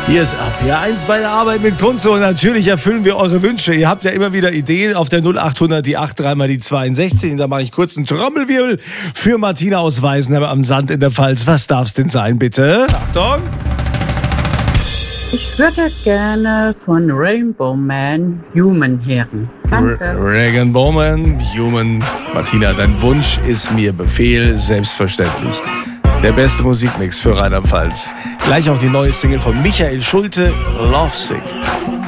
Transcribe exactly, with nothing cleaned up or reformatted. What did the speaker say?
Hier ist A P eins bei der Arbeit mit Kunze und natürlich erfüllen wir eure Wünsche. Ihr habt ja immer wieder Ideen auf der null achthundert, die acht, dreimal die zweiundsechzig. Und da mache ich kurz einen Trommelwirbel für Martina aus Weißenheim am Sand in der Pfalz. Was darf's denn sein, bitte? Achtung! Ich würde gerne von Rainbow Man Human hören. Danke. Regan Bowman, Human. Martina, dein Wunsch ist mir Befehl, selbstverständlich. Der beste Musikmix für Rheinland-Pfalz. Gleich auch die neue Single von Michael Schulte, Lovesick.